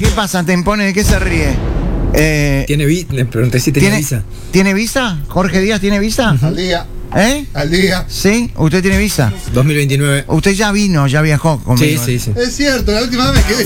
¿qué pasa? Te impone, ¿de qué se ríe? Le pregunté si tenía visa. ¿Tiene visa? ¿Jorge Díaz tiene visa? Al día. Al día. ¿Sí? ¿Usted tiene visa? 2029. Usted ya vino, ya viajó conmigo. Sí. Es cierto, la última vez que